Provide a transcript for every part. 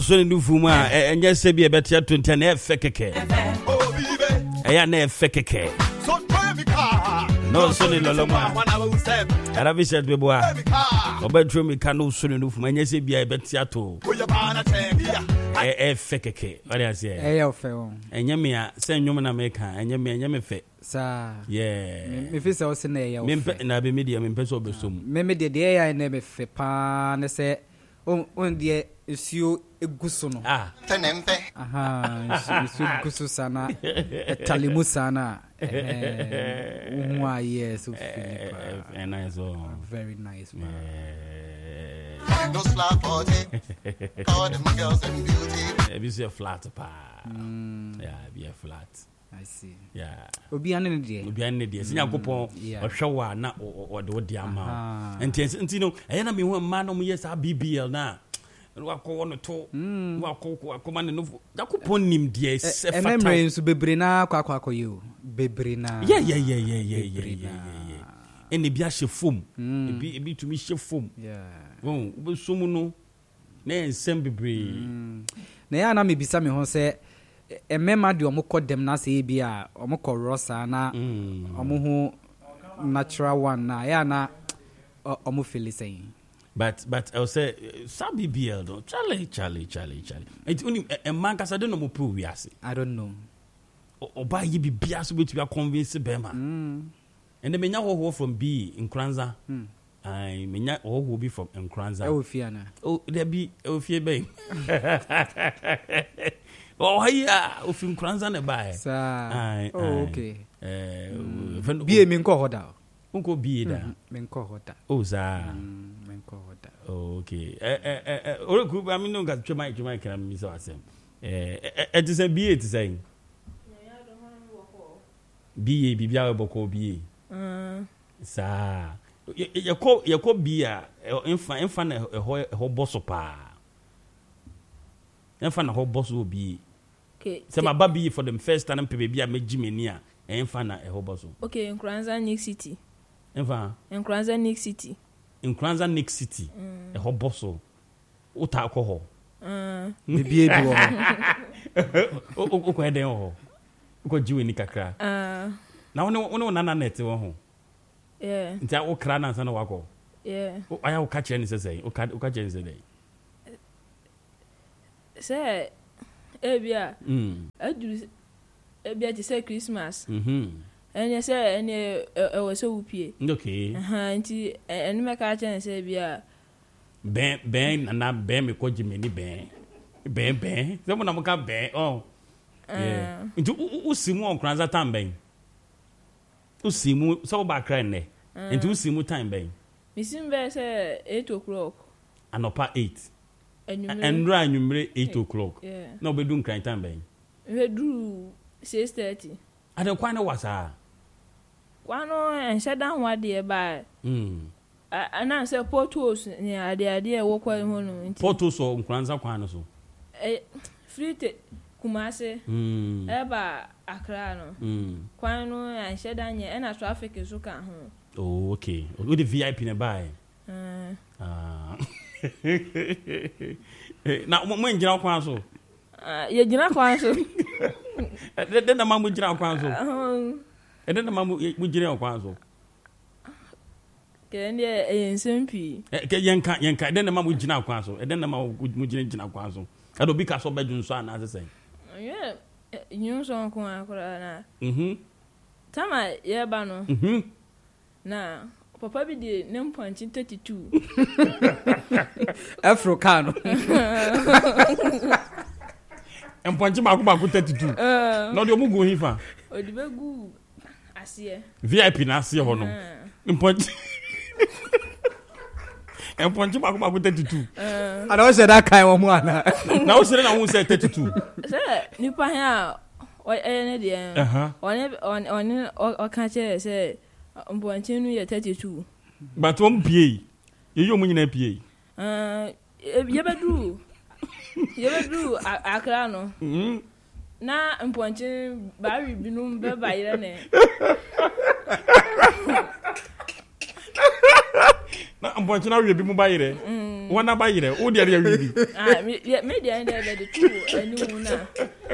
so ne fuma enye se bi e betia 20 na efe keke eya na efe keke no so ne loloma ara bi said bebo a obetro mi ka no so ne fuma enye se bi e betia to efe keke what I say eya fe won enye me a se nwom na me ka enye me fe sa yeah me fi se o se na eya me na be media me pese obesom me de eya na me fe pa ne se on de esuo eguso no tenempe esuo eguso sana talimu sana yes so nice very nice man no slap for it all them girls and beauty be say flat pa yeah be a flat I see yeah obi ane de se yakopon ohwe wa na ode odi ama enti no eya na me hu ma no mo yes BBL na wakọ no to wakọ man no yakopon nim de se fata emre nso bebre na akwa yo bebre na yeah eni bia hye fom ebi tumi hye fom yeah obesum no na ensem bebre na ya na me bisa me ho se emema de omukọ dem na se bia omukọ rosa na omuhu natural one na ya na omu feeling but I say sabi BL do Charlie it only a man kasa de no mo pu wi ase I don't know oba yi bibia so betu convince bema and menya ho from B in Kranza I menya ho be from Nkranza e ofia na there be ofie be hiya ofin Kranza na ba okay be me nko hoda unko be da me nko hoda za me nko hoda okay ore ku ba mi no ga twema kra mi so asem it is a be it say be bibia we boko be sa yeko be a enfa na ho bosso pa enfa na ho bosso be okay say my baby for them first time pe bia megimeni a enfa na ho bosso okay Nkranza Nick City enfa Nkranza Nick City ho bosso uta alcohol me bie bi wo o ko eden ho ko jiwe ni kakra na wona nana net wo ho yeah ntia wo kra na sana wako yeah aya wo ka kire ni sesei wo ka kire ni sesei say ebia aduru ebia ti say Christmas enya say enya e wo so wupie okay nti eni me ka kire say bia ben na ben me ko jimeni ben se mo na mo ka ben yeah nti usimu Nkranza time ben usimu so ba kra ne nti usimu time ben misim be say 8 o'clock anopa 8 enra anwumre 8 o'clock na obedu Nkran time ben we do 6:30 ade kwa na wasa kwano enshada wade e ba ana say portos ni ade e wo kwa ho no nti portos o Nkranza kwa no so free Kumase eba Accra no kwano enshada nye na traffic so ka ho oh okay o the VIP na buy na mo njira kwa so ye jina kwa so den na mamu jira kwa so den na mamu jira kwa so ke ndie ensempi ke yenka den na mamu jira kwa so den na mamu jira kwa so ado bi ka so bedun so ana sesen yeah you so ko akora na tama ye ba no na papa bi de nempanchi 32 Africano empanchi ba ko 32 no de omugu hifa odibegu asie VIP na asie ho no empanchi ba ko 32 ana o se da kai wo mu ana na o se na hu se 32 se nipa ha o ene de on o kan che se mpanchi nu ye 32 but one pie ye yo mu nyina pie ye bedru Accra no na mpanchi ba wi binum be ba yire ne na mpanchi na wi bi mu ba yire One by you. Oh, dear, really. Maybe I never the two. I knew now.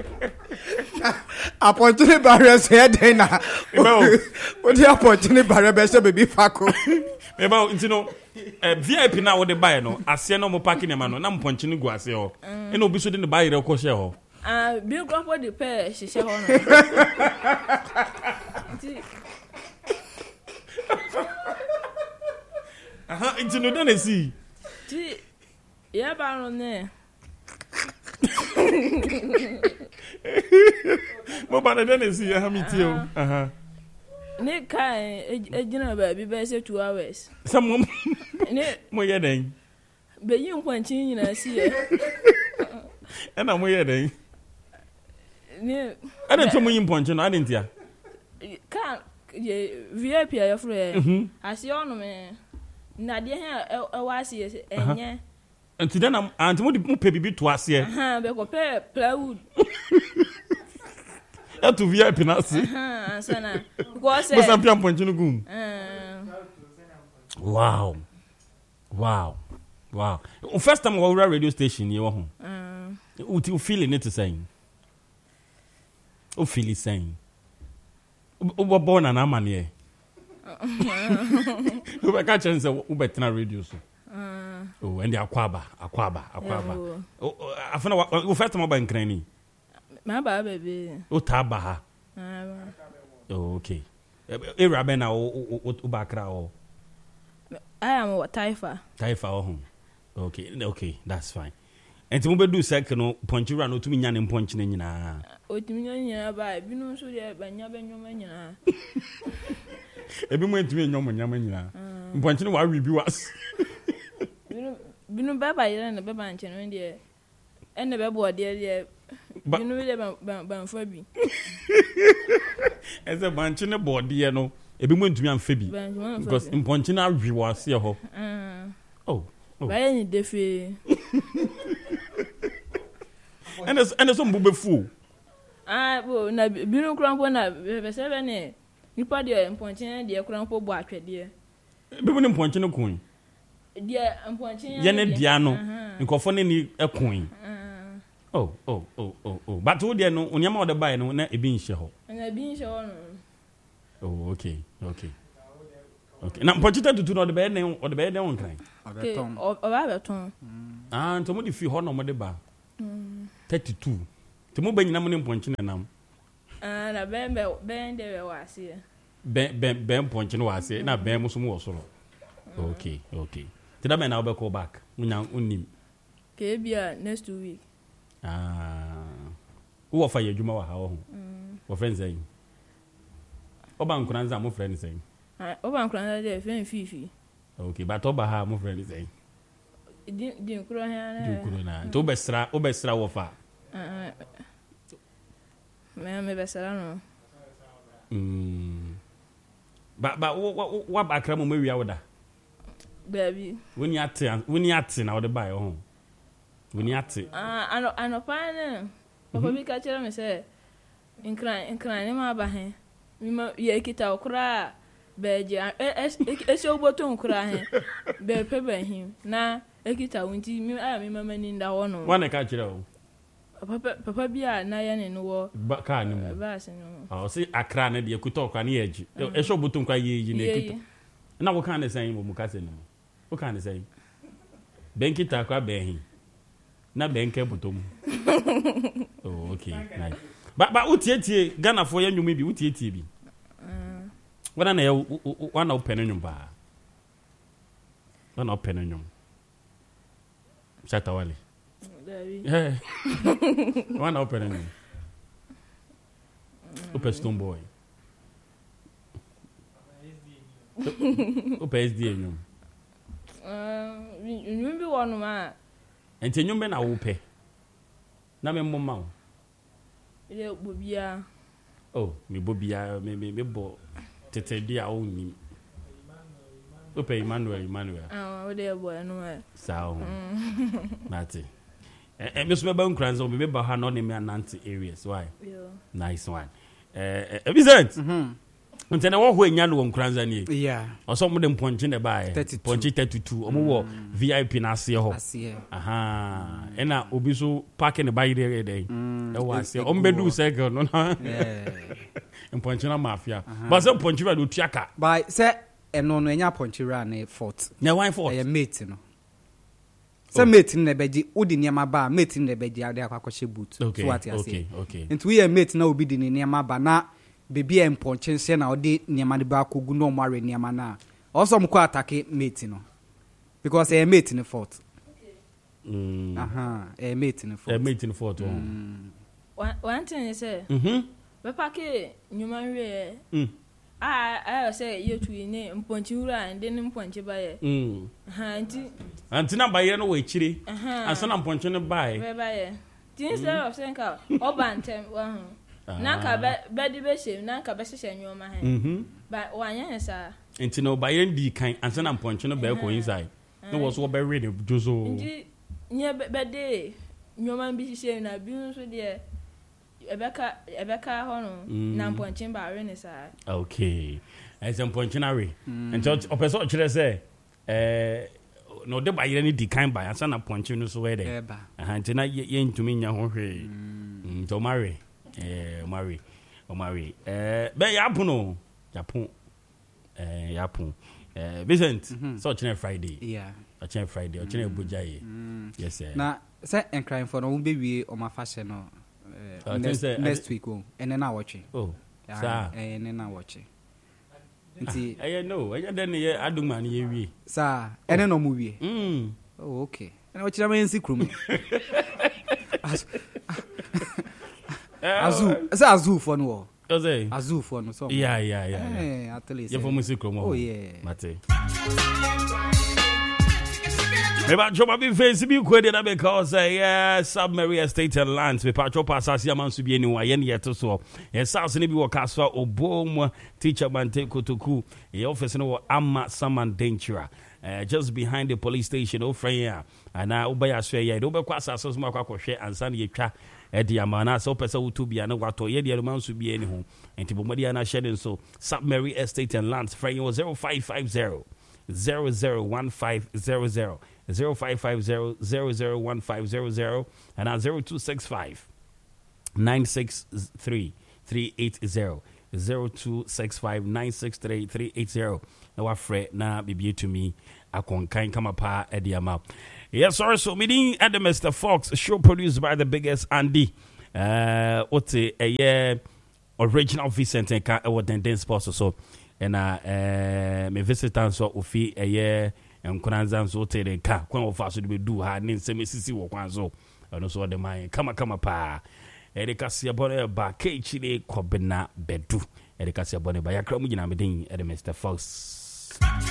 Opportunity barriers here, Dana. What the opportunity barrier best baby Faco? About, you know, VIP now with the buyer, no. I see no more packing a man, and I'm punching the grass, yo. And no, be so in the buyer, of course, yo. Bill Crawford the pair, she said, it's no done, see. Yeah, Baron there. But I don't see how many too. Nick Kai, a dinner baby, best 2 hours. Some more yet, but you want to see it. And I'm waiting. I don't tell me in punching, I didn't hear. Can't VIP, your friend. I see on me. Nadia, a was here, and yeah. And then I'm anti baby to us here. Because plywood. To VIP Nazi. Sana. Because I'm punching. Wow. First time we were radio station, you home. You feeling it to saying. Oh, feel it saying. We were born an aman here. We were catching the Ubetina radio. Oh, and the Aquaba. Oh, I found out first time about Cranny. My baby. Oh, Tabaha. Oh, okay. Rabena or Ubakra. I am what Taifa. Home. Okay, that's fine. And to move do second punch you run to me and punching in. Oh, to me, by Bino, so there, by Yaban. Every moment to me, no man, punching why review us. Bino Baba and the Baba and India. And the Babo, dear, but you know, Banfabi. As a bunch in a board, dear, no. Every moment to me and Phoebe. Because in punching our view was here. Oh, by any defi. And there's some booby fool. Well, now, Bino Crampo, 7 you put your punching, dear Crampo Bark, dear. People in punching a coin. Dear, I'm punching Janet Diano, and coffin a coin. Oh. But who dear no, on your mother buy no, not a bean show. And a bean show. Oh, okay. Now, punch it to do the bed name or the bed down kind. Or Everton. And to move if you honor the bar. 32. To move in Naman punching and now. And a band there was here. Ben punching was here, not Ben was solo. Okay. Did I mean I'll go back? Unim. Kabia next 2 weeks. Who offer you Juma how? What friends saying? Oban Kranza, my friend saying. Oban Kranza, friend Fifi. Okay, but Oba, my friend saying. Didn't cry. To Obestra offer. Ma'am, Besserano. But what back Ramu maybe out there? Baby. When you at now the buy home. When you at it. I know, fine. Papa, we catch him and say, incline, my behind. Ye kita okra beja e so boton kra he be pebe him na e kita wonti mi mama ni nda wo no wan ka kire o papa bia na ye ne no wo ba ka ni mo ba se no o si akra na de kuta okra na ye ji e so boton kwa ye ji na kuta na wo kan de san mo ka se no wo kan de san ben kita kwa be him na ben ke boton oh okay nice. But utie Ghana for you maybe utie bi. Wana na wana open nyum ba. Wana open nyum. Shata wale. Eh. Wana open nyum. Open Stone Boy. Open SD nyum. Nyum bi wonu ma. Enti nyum be na wo pe. Na me mmoma. Ile bobia. Oh, me bobia me bo tete dia o ni. Ope Emmanuel. O de boy no e. Sao. Mate. Me so me ba nkranzo me ba ha no ne me ananti areas why? Yeah. Nice one. Vincent. Nti na wo ho enya no nkranza ni. Yeah. Oso mo de mponche ne bae. Mponche 32. Omo wo VIP na ase ho. Aha. Ena obi so park ne bae dey dey. E wa ase. Omo bedu circle no na. Yeah. Mponche na mafia. But say mponche ba do tuaka. By say eno no enya mponche ra na fort. Na wine fort. E mate no. Say mate ne beji odi niam ba mate ne beji ade akwakohye boot. So what you say. Okay. Nti we mate na obi di ne niam ba na baby mponche nse na odi niam de ba kogu no mare niam na. Also mko attack mate no. Because e mate ne fort. Aha, e mate ne fort. E mate ne fort. One thing is say we pack nyuma we I say you to ne mponchi ura and then mponchi baye. Anti na baye no we chiri. Ansa na mponchi no baye. We baye. Instead of saying ka obantem wa ho. Na ka be di be shem na ka be hye nyoma he. But wanya sa. Anti no baye ndi kan ansa na mponchi no baye ko inside. No was wo be ready jozo. Ndi nye be de nyoma bi hye na bi nso de Ebeka hono na mponche ba re ne sa. Okay. As mponche na re. Nti opeso kire say no de ba yire ni di kan ba asa na mponche no so we de. Aha nti na ye ntumi nya ho hwe. Nti mari. Omari. Be yapuno. Yapun. Yapun. Vincent, so chine Friday. Yeah. A chine Friday, o chine bujaye. Yes sir. Na say encrying for no be we o ma fashion no. Next week and then I watch it. Oh, sir. And then I watch it. I know. I then I do man ye. Sir, and then no movie. Oh, okay. And what you mean, sick room? Azu for no. Azu for no. Yeah. I tell you. You're from music room. Oh, yeah. Mate. Maybe I be face be quite because Submarine Estate and Lands we patch up as man to be anywhere yet so yes house ni bi wakaswa obom teacher man take kotoku e office no amma saman danger just behind the police station o friend and na ubaya so ye do be kwasa so ma kwakwohwe ansa na yetwa e dia mana so pesa wutu bia na wato ye dia man so bi ani ho enti bomadi na shedding so Submarine Estate and Lands friend 0550 001500 0550-001500 and at 0265-963-380 0265-963-380 na wafre na bibi to me akonkan kama pa ediama. Yes, also meeting at the Mr. Fox show produced by the biggest Andy ote original Vincent and Denden Sports so and me visitor so ofi Nkunanza so tere ka kwa ofaso de bedu ha ne nsem sisi wo kwanzo no so de man kama pa edekase abone ba kechile kobena bedu edekase abone ba yakra mu gina meden Mr. Fox